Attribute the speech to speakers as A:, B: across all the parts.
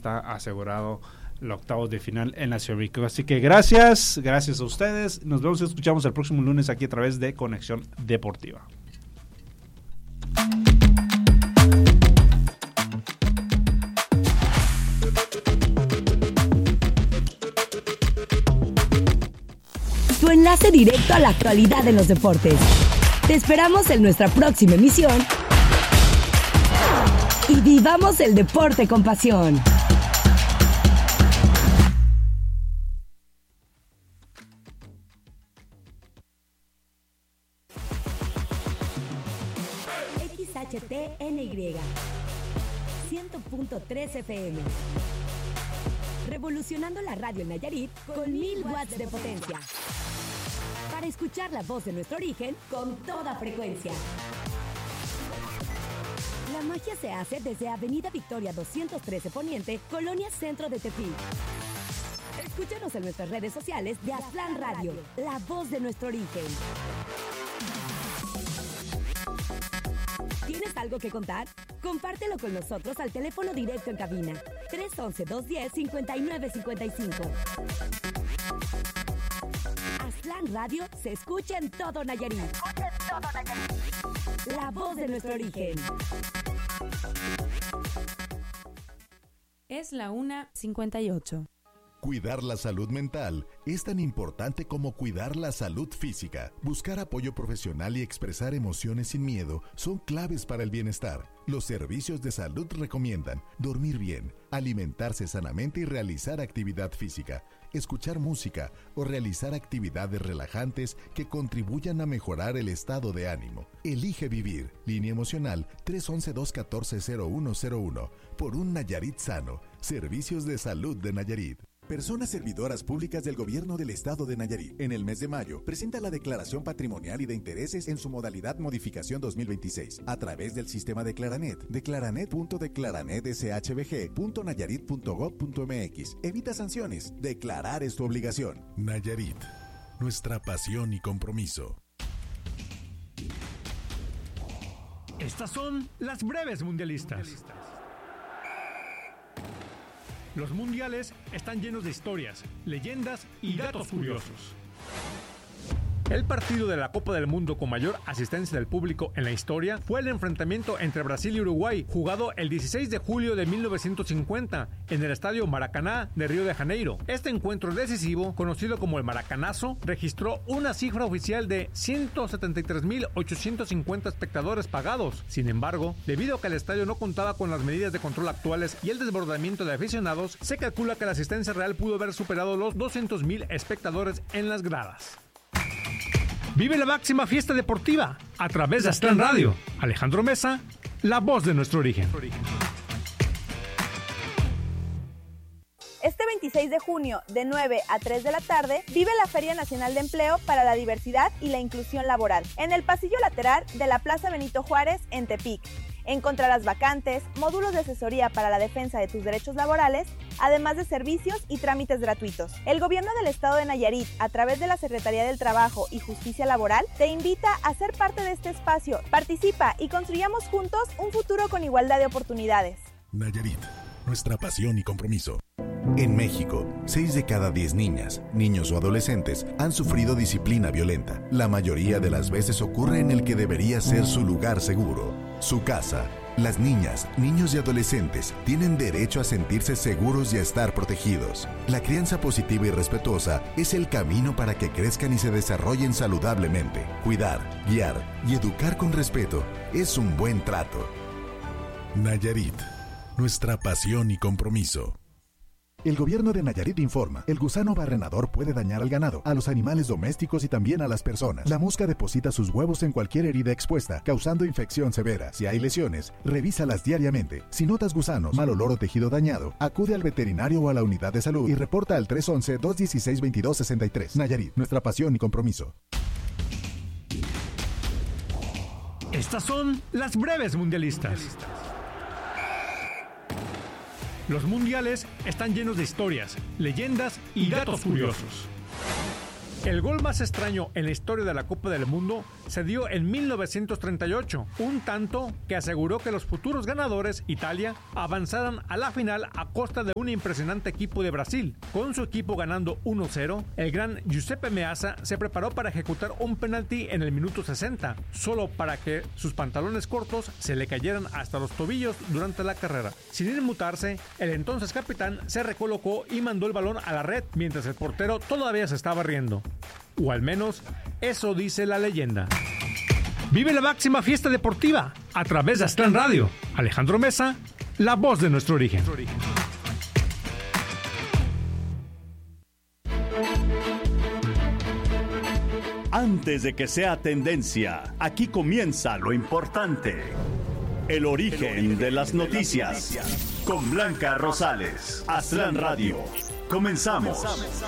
A: está asegurado el octavos de final en la Ciudad de México. Así que gracias a ustedes. Nos vemos y escuchamos el próximo lunes aquí a través de Conexión Deportiva.
B: Tu enlace directo a la actualidad de los deportes. Te esperamos en nuestra próxima emisión y vivamos el deporte con pasión. XHTNY 100.3 FM. Revolucionando la radio en Nayarit con 1000 watts de potencia. Para escuchar la voz de nuestro origen con toda frecuencia. La magia se hace desde Avenida Victoria 213 Poniente, Colonia Centro de Tepic. Escúchanos en nuestras redes sociales de Aztlán Radio, la voz de nuestro origen. ¿Tienes algo que contar? Compártelo con nosotros al teléfono directo en cabina 311-210-5955. Aztlán Radio se escucha en todo Nayarit. La voz de nuestro origen.
C: Es la 1:58.
D: Cuidar la salud mental es tan importante como cuidar la salud física. Buscar apoyo profesional y expresar emociones sin miedo son claves para el bienestar. Los servicios de salud recomiendan dormir bien, alimentarse sanamente y realizar actividad física, escuchar música o realizar actividades relajantes que contribuyan a mejorar el estado de ánimo. Elige vivir. Línea emocional 311-214-0101. Por un Nayarit sano. Servicios de Salud de Nayarit.
E: Personas servidoras públicas del Gobierno del Estado de Nayarit. En el mes de mayo, presenta la declaración patrimonial y de intereses en su modalidad modificación 2026 a través del sistema Declaranet. Declaranet.declaranet.nayarit.gov.mx. Evita sanciones. Declarar es tu obligación.
D: Nayarit, nuestra pasión y compromiso.
F: Estas son las breves mundialistas. Los mundiales están llenos de historias, leyendas y datos curiosos. El partido de la Copa del Mundo con mayor asistencia del público en la historia fue el enfrentamiento entre Brasil y Uruguay, jugado el 16 de julio de 1950 en el Estadio Maracaná de Río de Janeiro. Este encuentro decisivo, conocido como el Maracanazo, registró una cifra oficial de 173.850 espectadores pagados. Sin embargo, debido a que el estadio no contaba con las medidas de control actuales y el desbordamiento de aficionados, se calcula que la asistencia real pudo haber superado los 200.000 espectadores en las gradas. Vive la máxima fiesta deportiva a través de Aztlán Radio. Alejandro Mesa, la voz de nuestro origen.
G: Este 26 de junio, de 9 a 3 de la tarde, vive la Feria Nacional de Empleo para la Diversidad y la Inclusión Laboral, en el pasillo lateral de la Plaza Benito Juárez, en Tepic. Encontrarás vacantes, módulos de asesoría para la defensa de tus derechos laborales, además de servicios y trámites gratuitos. El Gobierno del Estado de Nayarit, a través de la Secretaría del Trabajo y Justicia Laboral, te invita a ser parte de este espacio. Participa y construyamos juntos un futuro con igualdad de oportunidades.
D: Nayarit, nuestra pasión y compromiso. En México, 6 de cada 10 niñas, niños o adolescentes han sufrido disciplina violenta. La mayoría de las veces ocurre en el que debería ser su lugar seguro, su casa. Las niñas, niños y adolescentes tienen derecho a sentirse seguros y a estar protegidos. La crianza positiva y respetuosa es el camino para que crezcan y se desarrollen saludablemente. Cuidar, guiar y educar con respeto es un buen trato. Nayarit, nuestra pasión y compromiso.
E: El Gobierno de Nayarit informa, el gusano barrenador puede dañar al ganado, a los animales domésticos y también a las personas. La mosca deposita sus huevos en cualquier herida expuesta, causando infección severa. Si hay lesiones, revísalas diariamente. Si notas gusanos, mal olor o tejido dañado, acude al veterinario o a la unidad de salud y reporta al 311-216-2263. Nayarit, nuestra pasión y compromiso.
F: Estas son las breves mundialistas. Los mundiales están llenos de historias, leyendas y datos curiosos. El gol más extraño en la historia de la Copa del Mundo se dio en 1938, un tanto que aseguró que los futuros ganadores, Italia, avanzaran a la final a costa de un impresionante equipo de Brasil. Con su equipo ganando 1-0, el gran Giuseppe Meazza se preparó para ejecutar un penalti en el minuto 60, solo para que sus pantalones cortos se le cayeran hasta los tobillos durante la carrera. Sin inmutarse, el entonces capitán se recolocó y mandó el balón a la red, mientras el portero todavía se estaba riendo. O al menos, eso dice la leyenda. Vive la máxima fiesta deportiva a través de Aztlán Radio. Alejandro Mesa, la voz de nuestro origen.
H: Antes de que sea tendencia, aquí comienza lo importante. El origen de las noticias. Con Blanca Rosales. Aztlán Radio. Comenzamos.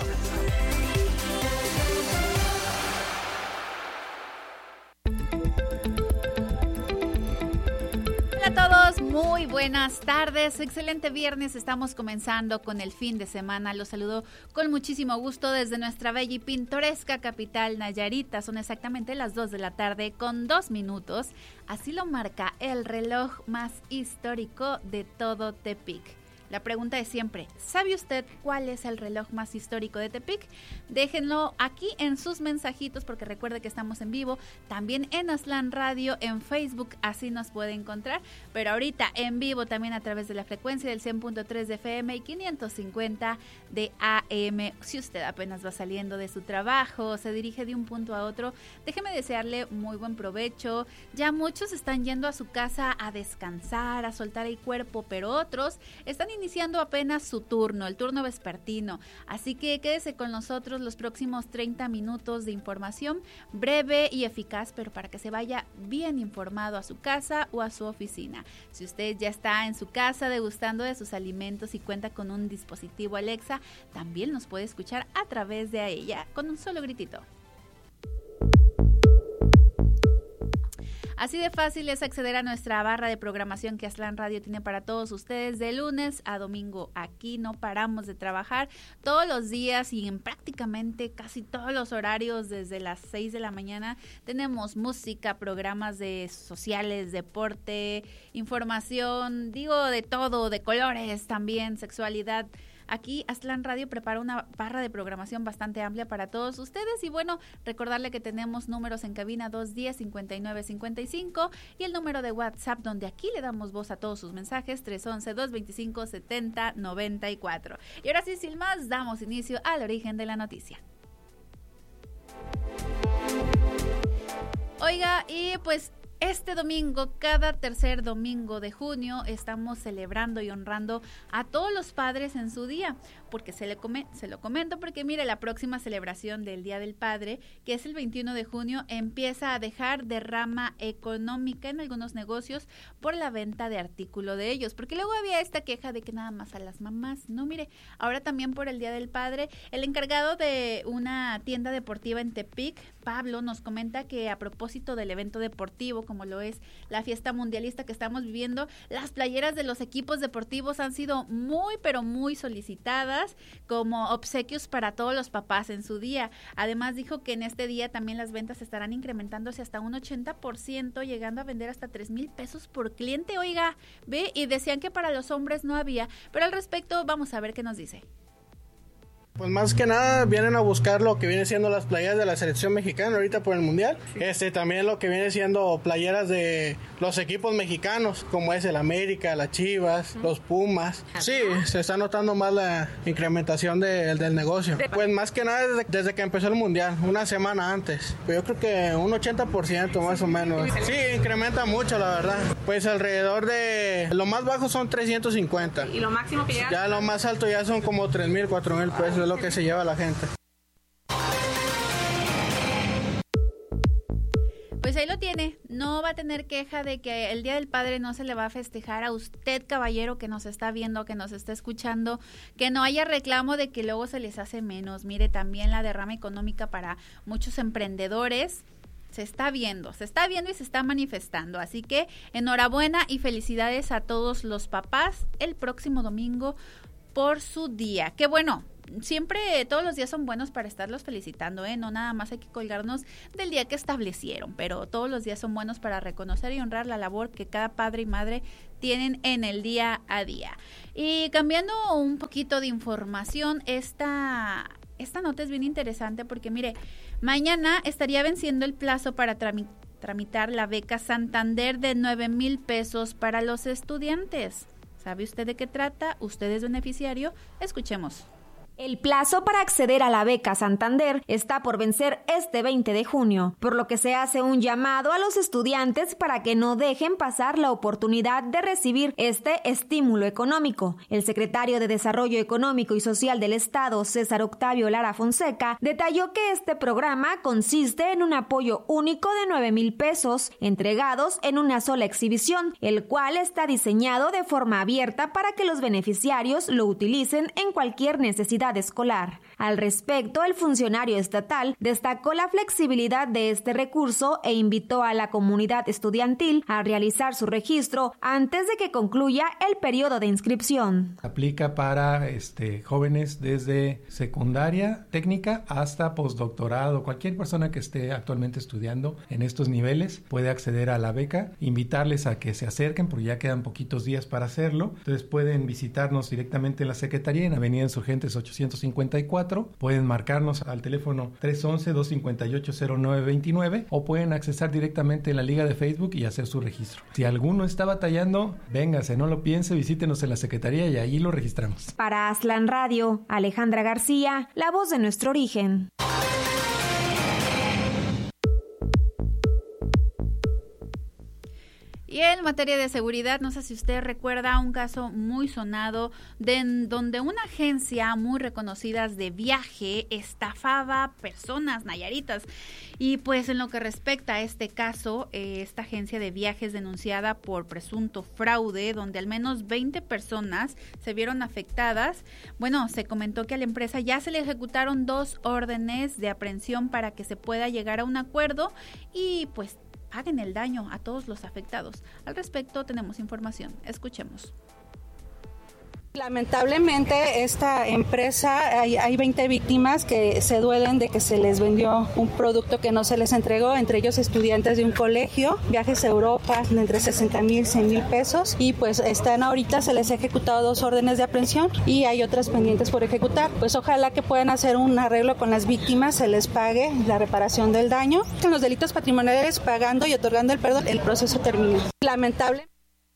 I: Hola a todos, muy buenas tardes, excelente viernes, estamos comenzando con el fin de semana, los saludo con muchísimo gusto desde nuestra bella y pintoresca capital Nayarita, son exactamente las 2 de la tarde con 2 minutos, así lo marca el reloj más histórico de todo Tepic. La pregunta es siempre, ¿sabe usted cuál es el reloj más histórico de Tepic? Déjenlo aquí en sus mensajitos porque recuerde que estamos en vivo, también en Aztlán Radio, en Facebook, así nos puede encontrar, pero ahorita en vivo también a través de la frecuencia del 100.3 de FM y 550 de AM. Si usted apenas va saliendo de su trabajo, se dirige de un punto a otro, déjeme desearle muy buen provecho. Ya muchos están yendo a su casa a descansar, a soltar el cuerpo, pero otros están iniciando apenas su turno, el turno vespertino. Así que quédese con nosotros los próximos 30 minutos de información breve y eficaz, pero para que se vaya bien informado a su casa o a su oficina. Si usted ya está en su casa degustando de sus alimentos y cuenta con un dispositivo Alexa, también nos puede escuchar a través de ella con un solo gritito. Así de fácil es acceder a nuestra barra de programación que Aztlán Radio tiene para todos ustedes de lunes a domingo. Aquí no paramos de trabajar todos los días y en prácticamente casi todos los horarios desde las 6 de la mañana. Tenemos música, programas de sociales, deporte, información, digo de todo, de colores también, sexualidad. Aquí Aztlán Radio prepara una barra de programación bastante amplia para todos ustedes y bueno, recordarle que tenemos números en cabina 210-5955 y el número de WhatsApp donde aquí le damos voz a todos sus mensajes 311-225-7094. Y ahora sí, sin más, damos inicio al origen de la noticia. Oiga, y pues este domingo, cada tercer domingo de junio, estamos celebrando y honrando a todos los padres en su día, porque se lo comento porque mire, la próxima celebración del Día del Padre, que es el 21 de junio, empieza a dejar derrama económica en algunos negocios por la venta de artículo de ellos, porque luego había esta queja de que nada más a las mamás, no, mire, ahora también por el Día del Padre, el encargado de una tienda deportiva en Tepic, Pablo, nos comenta que a propósito del evento deportivo, como lo es la fiesta mundialista que estamos viviendo, las playeras de los equipos deportivos han sido muy, pero muy solicitadas como obsequios para todos los papás en su día. Además dijo que en este día también las ventas estarán incrementándose hasta un 80%, llegando a vender hasta 3,000 pesos por cliente. Oiga, ve, y decían que para los hombres no había, pero al respecto vamos a ver qué nos dice.
J: Pues más que nada vienen a buscar lo que viene siendo las playeras de la selección mexicana ahorita por el mundial. También lo que viene siendo playeras de los equipos mexicanos, como es el América, las Chivas, los Pumas. Sí, se está notando más la incrementación del negocio. Pues más que nada desde que empezó el mundial, una semana antes. Pues yo creo que un 80% más o menos. Sí, incrementa mucho, la verdad. Pues alrededor de, lo más bajo son 350.
K: ¿Y lo máximo que llega?
J: Ya lo más alto ya son como 3,000, 4,000 pesos. Lo que se lleva la gente.
I: Pues ahí lo tiene, no va a tener queja de que el Día del Padre no se le va a festejar a usted, caballero, que nos está viendo, que nos está escuchando, que no haya reclamo de que luego se les hace menos. Mire, también la derrama económica para muchos emprendedores se está viendo y se está manifestando, así que enhorabuena y felicidades a todos los papás el próximo domingo por su día. Qué bueno, siempre, todos los días son buenos para estarlos felicitando, no nada más hay que colgarnos del día que establecieron, pero todos los días son buenos para reconocer y honrar la labor que cada padre y madre tienen en el día a día. Y cambiando un poquito de información, esta nota es bien interesante porque mire, mañana estaría venciendo el plazo para tramitar la beca Santander de 9,000 pesos para los estudiantes. ¿Sabe usted de qué trata? ¿Usted es beneficiario? Escuchemos.
K: El plazo para acceder a la beca Santander está por vencer este 20 de junio, por lo que se hace un llamado a los estudiantes para que no dejen pasar la oportunidad de recibir este estímulo económico. El secretario de Desarrollo Económico y Social del Estado, César Octavio Lara Fonseca, detalló que este programa consiste en un apoyo único de 9,000 pesos entregados en una sola exhibición, el cual está diseñado de forma abierta para que los beneficiarios lo utilicen en cualquier necesidad escolar. Al respecto, el funcionario estatal destacó la flexibilidad de este recurso e invitó a la comunidad estudiantil a realizar su registro antes de que concluya el periodo de inscripción.
L: Aplica para jóvenes desde secundaria técnica hasta postdoctorado. Cualquier persona que esté actualmente estudiando en estos niveles puede acceder a la beca. Invitarles a que se acerquen porque ya quedan poquitos días para hacerlo. Entonces pueden visitarnos directamente en la Secretaría en Avenida Insurgentes 854. Pueden marcarnos al teléfono 311-258-0929 o pueden accesar directamente en la liga de Facebook y hacer su registro. Si alguno está batallando, véngase, no lo piense, visítenos en la Secretaría y ahí lo registramos.
K: Para Aslan Radio, Alejandra García, la voz de nuestro origen.
I: Y en materia de seguridad, no sé si usted recuerda un caso muy sonado donde una agencia muy reconocida de viaje estafaba personas nayaritas. Y pues en lo que respecta a este caso, esta agencia de viajes denunciada por presunto fraude, donde al menos 20 personas se vieron afectadas. Bueno, se comentó que a la empresa ya se le ejecutaron 2 órdenes de aprehensión para que se pueda llegar a un acuerdo y pues paguen el daño a todos los afectados. Al respecto tenemos información. Escuchemos.
M: Lamentablemente esta empresa, hay 20 víctimas que se duelen de que se les vendió un producto que no se les entregó, entre ellos estudiantes de un colegio, viajes a Europa de entre 60,000 y 100,000 pesos y pues ahorita se les ha ejecutado 2 órdenes de aprehensión y hay otras pendientes por ejecutar. Pues ojalá que puedan hacer un arreglo con las víctimas, se les pague la reparación del daño. En los delitos patrimoniales, pagando y otorgando el perdón, el proceso termina. Lamentable.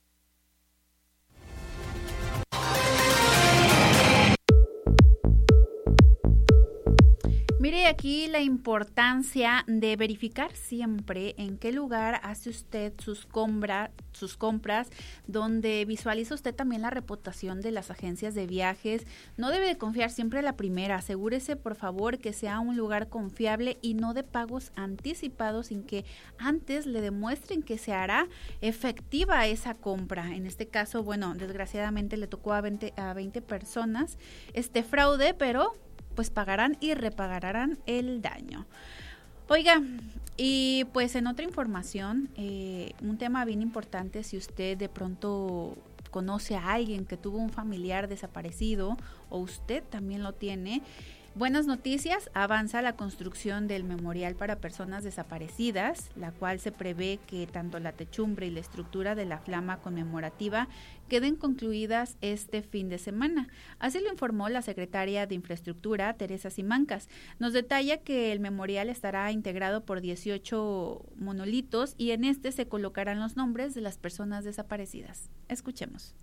I: Mire aquí la importancia de verificar siempre en qué lugar hace usted sus compras, donde visualiza usted también la reputación de las agencias de viajes. No debe de confiar siempre a la primera. Asegúrese, por favor, que sea un lugar confiable y no de pagos anticipados sin que antes le demuestren que se hará efectiva esa compra. En este caso, bueno, desgraciadamente le tocó a 20 personas este fraude, pero pues pagarán y repagarán el daño. Oiga, y pues en otra información, un tema bien importante, si usted de pronto conoce a alguien que tuvo un familiar desaparecido o usted también lo tiene, buenas noticias, avanza la construcción del memorial para personas desaparecidas, la cual se prevé que tanto la techumbre y la estructura de la flama conmemorativa queden concluidas este fin de semana. Así lo informó la secretaria de Infraestructura, Teresa Simancas. Nos detalla que el memorial estará integrado por 18 monolitos y en este se colocarán los nombres de las personas desaparecidas. Escuchemos.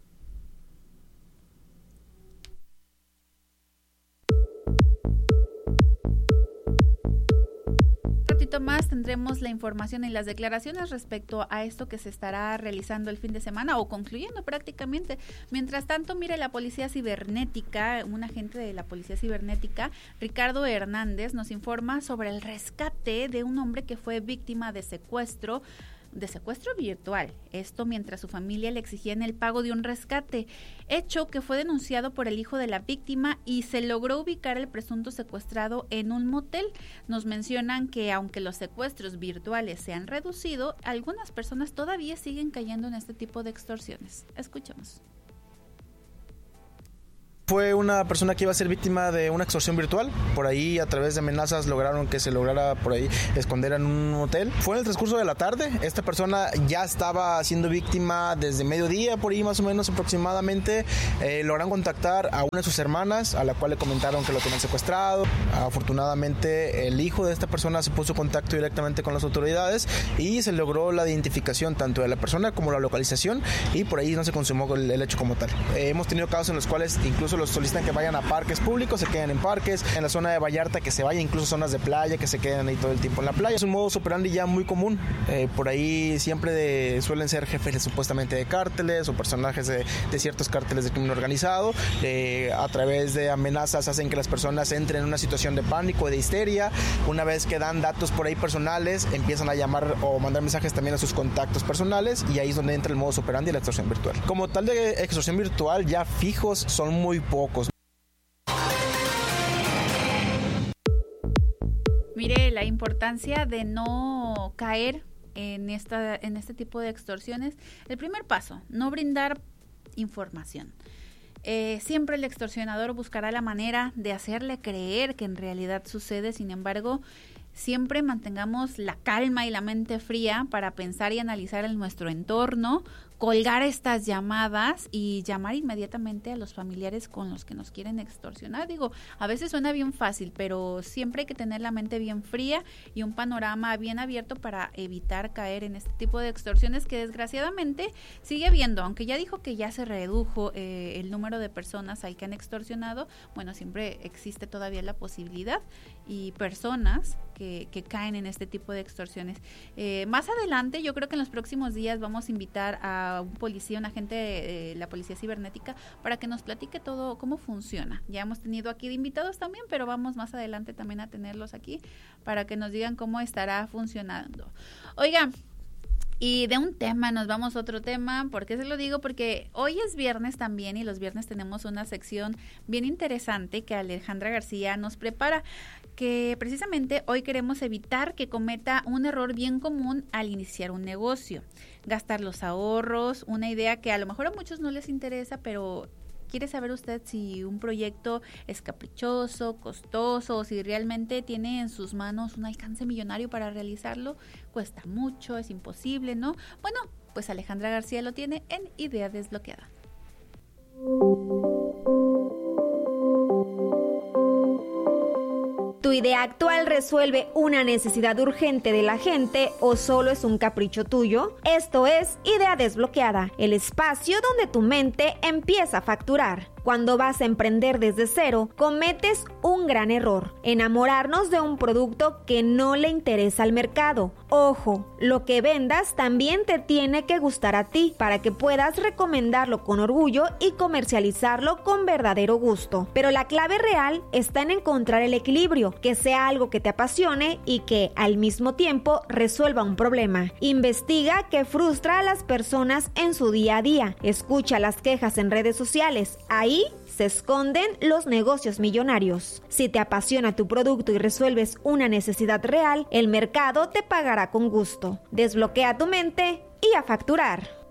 I: Más tendremos la información y las declaraciones respecto a esto que se estará realizando el fin de semana o concluyendo prácticamente. Mientras tanto, mire, la Policía Cibernética, un agente de la Policía Cibernética, Ricardo Hernández, nos informa sobre el rescate de un hombre que fue víctima de secuestro virtual. Esto mientras su familia le exigían el pago de un rescate, hecho que fue denunciado por el hijo de la víctima y se logró ubicar al presunto secuestrado en un motel. Nos mencionan que aunque los secuestros virtuales se han reducido, algunas personas todavía siguen cayendo en este tipo de extorsiones. Escuchamos.
N: Fue una persona que iba a ser víctima de una extorsión virtual. Por ahí, a través de amenazas, lograron que se lograra por ahí esconder en un hotel. Fue en el transcurso de la tarde. Esta persona ya estaba siendo víctima desde mediodía, por ahí más o menos aproximadamente. Lograron contactar a una de sus hermanas, a la cual le comentaron que lo tenían secuestrado. Afortunadamente, el hijo de esta persona se puso en contacto directamente con las autoridades y se logró la identificación tanto de la persona como la localización, y por ahí no se consumó el hecho como tal. Hemos tenido casos en los cuales incluso los solicitan que vayan a parques públicos, se queden en parques, en la zona de Vallarta que se vayan, incluso zonas de playa, que se queden ahí todo el tiempo en la playa. Es un modus operandi ya muy común. Por ahí siempre suelen ser jefes supuestamente de cárteles o personajes de ciertos cárteles de crimen organizado. A través de amenazas hacen que las personas entren en una situación de pánico, de histeria. Una vez que dan datos por ahí personales, empiezan a llamar o mandar mensajes también a sus contactos personales, y ahí es donde entra el modus operandi de la extorsión virtual. Como tal de extorsión virtual ya fijos son muy pocos.
I: Mire, la importancia de no caer en este tipo de extorsiones. El primer paso, no brindar información. Siempre el extorsionador buscará la manera de hacerle creer que en realidad sucede. Sin embargo, siempre mantengamos la calma y la mente fría para pensar y analizar en nuestro entorno, colgar estas llamadas y llamar inmediatamente a los familiares con los que nos quieren extorsionar. Digo, a veces suena bien fácil, pero siempre hay que tener la mente bien fría y un panorama bien abierto para evitar caer en este tipo de extorsiones que desgraciadamente sigue habiendo. Aunque ya dijo que ya se redujo el número de personas al que han extorsionado, bueno, siempre existe todavía la posibilidad y personas que caen en este tipo de extorsiones. Más adelante, yo creo que en los próximos días vamos a invitar a un policía, un agente de la policía cibernética, para que nos platique todo cómo funciona. Ya hemos tenido aquí de invitados también, pero vamos más adelante también a tenerlos aquí para que nos digan cómo estará funcionando. Oiga, y de un tema nos vamos a otro tema. ¿Por qué se lo digo? Porque hoy es viernes también, y los viernes tenemos una sección bien interesante que Alejandra García nos prepara, que precisamente hoy queremos evitar que cometa un error bien común al iniciar un negocio. Gastar los ahorros, una idea que a lo mejor a muchos no les interesa, pero ¿quiere saber usted si un proyecto es caprichoso, costoso, o si realmente tiene en sus manos un alcance millonario para realizarlo? Cuesta mucho, es imposible, ¿no? Bueno, pues Alejandra García lo tiene en Idea Desbloqueada.
K: ¿Tu idea actual resuelve una necesidad urgente de la gente o solo es un capricho tuyo? Esto es Idea Desbloqueada, el espacio donde tu mente empieza a facturar. Cuando vas a emprender desde cero, cometes un gran error: enamorarnos de un producto que no le interesa al mercado. Ojo, lo que vendas también te tiene que gustar a ti para que puedas recomendarlo con orgullo y comercializarlo con verdadero gusto. Pero la clave real está en encontrar el equilibrio, que sea algo que te apasione y que al mismo tiempo resuelva un problema. Investiga qué frustra a las personas en su día a día. Escucha las quejas en redes sociales. Ahí se esconden los negocios millonarios. Si te apasiona tu producto y resuelves una necesidad real, el mercado te pagará con gusto. Desbloquea tu mente y a facturar.